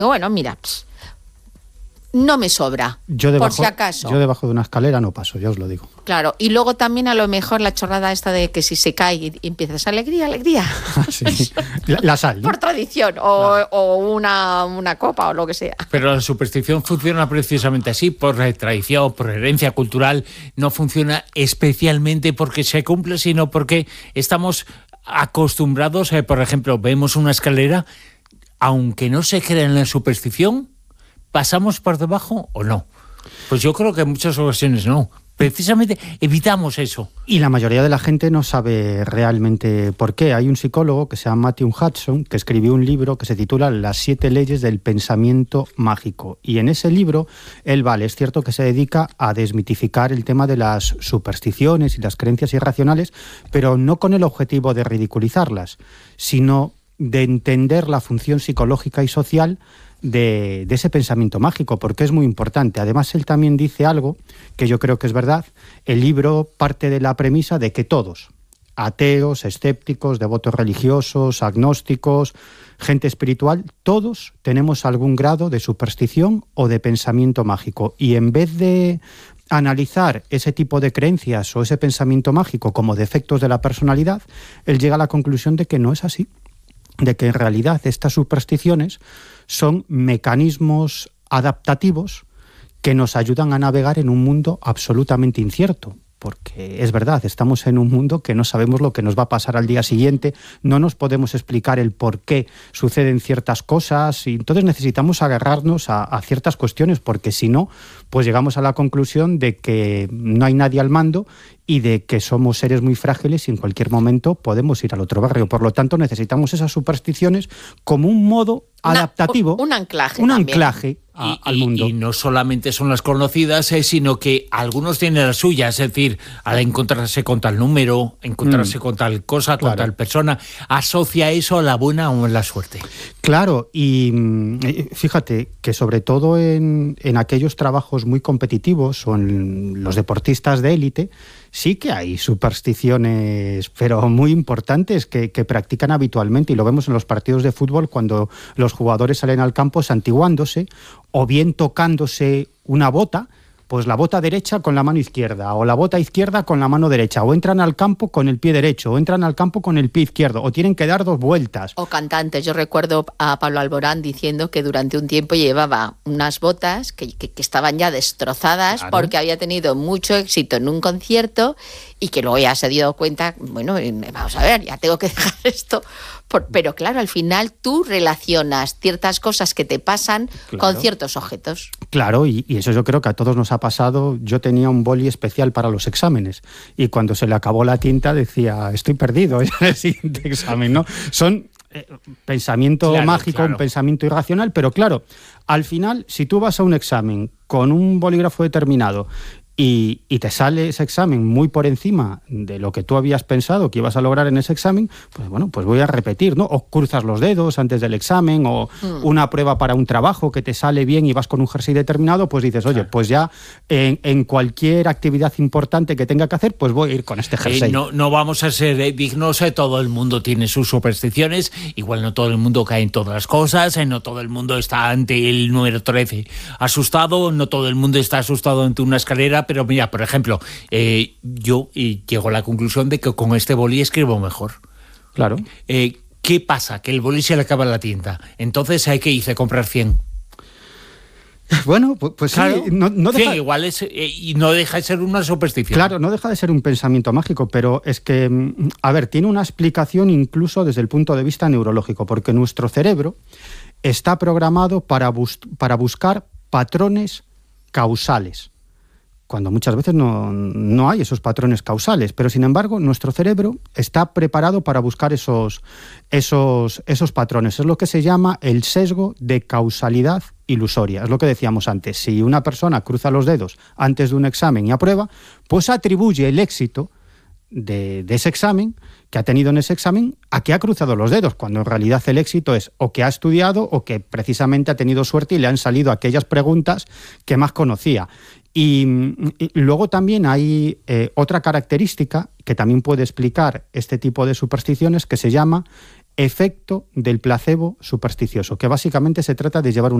Bueno, mira, no me sobra, por si acaso. Yo debajo de una escalera no paso, ya os lo digo. Claro, y luego también a lo mejor la chorrada esta de que si se cae y empiezas alegría. Sí, la sal, ¿no? Por tradición, o una copa o lo que sea. Pero la superstición funciona precisamente así, por tradición, por herencia cultural. No funciona especialmente porque se cumple, sino porque estamos acostumbrados. Por ejemplo, vemos una escalera, aunque no se crea en la superstición, ¿pasamos por debajo o no? Pues yo creo que en muchas ocasiones no. Precisamente evitamos eso. Y la mayoría de la gente no sabe realmente por qué. Hay un psicólogo que se llama Matthew Hudson que escribió un libro que se titula Las 7 leyes del pensamiento mágico. Y en ese libro, es cierto que se dedica a desmitificar el tema de las supersticiones y las creencias irracionales, pero no con el objetivo de ridiculizarlas, sino de entender la función psicológica y social de ese pensamiento mágico, porque es muy importante. Además, él también dice algo que yo creo que es verdad. El libro parte de la premisa de que todos, ateos, escépticos, devotos religiosos, agnósticos, gente espiritual, todos tenemos algún grado de superstición o de pensamiento mágico. Y en vez de analizar ese tipo de creencias o ese pensamiento mágico como defectos de la personalidad, él llega a la conclusión de que no es así, de que en realidad estas supersticiones son mecanismos adaptativos que nos ayudan a navegar en un mundo absolutamente incierto. Porque es verdad, estamos en un mundo que no sabemos lo que nos va a pasar al día siguiente, no nos podemos explicar el por qué suceden ciertas cosas, y entonces necesitamos agarrarnos a ciertas cuestiones, porque si no, pues llegamos a la conclusión de que no hay nadie al mando y de que somos seres muy frágiles y en cualquier momento podemos ir al otro barrio. Por lo tanto, necesitamos esas supersticiones como un modo adaptativo. Un anclaje. Un anclaje al mundo. Y no solamente son las conocidas, sino que algunos tienen las suyas. Es decir, al encontrarse con tal número, encontrarse con tal cosa, con tal persona, asocia eso a la buena o a la suerte. Claro, y fíjate que sobre todo en aquellos trabajos muy competitivos o en los deportistas de élite, sí que hay supersticiones, pero muy importantes que practican habitualmente, y lo vemos en los partidos de fútbol cuando los jugadores salen al campo santiguándose o bien tocándose una bota, pues la bota derecha con la mano izquierda, o la bota izquierda con la mano derecha, o entran al campo con el pie derecho, o entran al campo con el pie izquierdo, o tienen que dar 2 vueltas. O cantantes. Yo recuerdo a Pablo Alborán diciendo que durante un tiempo llevaba unas botas que estaban ya destrozadas, claro, porque había tenido mucho éxito en un concierto y que luego ya se dio cuenta, bueno, vamos a ver, ya tengo que dejar esto. Pero claro, al final tú relacionas ciertas cosas que te pasan, claro, con ciertos objetos. Claro, y eso yo creo que a todos nos ha pasado. Yo tenía un boli especial para los exámenes y cuando se le acabó la tinta decía, estoy perdido en el siguiente examen, ¿no? Son pensamiento mágico, un pensamiento irracional, pero claro, al final, si tú vas a un examen con un bolígrafo determinado y te sale ese examen muy por encima de lo que tú habías pensado que ibas a lograr en ese examen, pues bueno, pues voy a repetir, ¿no? O cruzas los dedos antes del examen, o una prueba para un trabajo que te sale bien y vas con un jersey determinado, pues dices, oye, pues ya en cualquier actividad importante que tenga que hacer, pues voy a ir con este jersey. No vamos a ser dignos, todo el mundo tiene sus supersticiones, igual no todo el mundo cae en todas las cosas, no todo el mundo está ante el número 13 asustado, no todo el mundo está asustado ante una escalera. Pero mira, por ejemplo, yo llego a la conclusión de que con este boli escribo mejor. Claro. ¿Qué pasa? Que el boli se le acaba la tinta. Entonces, ¿qué hice? Comprar 100. Bueno, pues claro, sí, no deja... 100 igual es, y no deja de ser una superstición. Claro, no deja de ser un pensamiento mágico, pero es que, a ver, tiene una explicación incluso desde el punto de vista neurológico, porque nuestro cerebro está programado para buscar patrones causales, cuando muchas veces no hay esos patrones causales, pero sin embargo nuestro cerebro está preparado para buscar esos patrones. Es lo que se llama el sesgo de causalidad ilusoria. Es lo que decíamos antes. Si una persona cruza los dedos antes de un examen y aprueba, pues atribuye el éxito de ese examen, que ha tenido en ese examen, a que ha cruzado los dedos, cuando en realidad el éxito es o que ha estudiado o que precisamente ha tenido suerte y le han salido aquellas preguntas que más conocía. Y luego también hay otra característica que también puede explicar este tipo de supersticiones, que se llama efecto del placebo supersticioso, que básicamente se trata de llevar